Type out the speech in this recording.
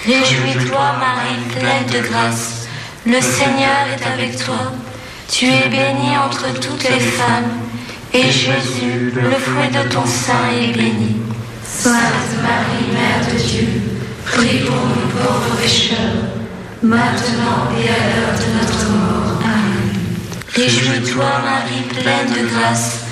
Réjouis-toi, Marie, pleine de grâce. Le Seigneur est avec toi. Tu es bénie entre toutes les femmes, et Jésus, le fruit de ton sein, est béni. Sainte Marie, Mère de Dieu, prie pour nous pauvres pécheurs, maintenant et à l'heure de notre mort. Amen. Réjouis-toi, Marie, pleine de grâce.